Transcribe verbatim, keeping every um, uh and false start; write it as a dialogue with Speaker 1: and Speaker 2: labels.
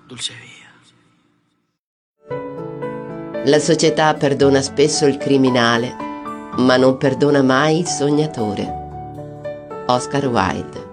Speaker 1: Dulce via.
Speaker 2: La società perdona spesso il criminale, ma non perdona mai il sognatore. Oscar Wilde.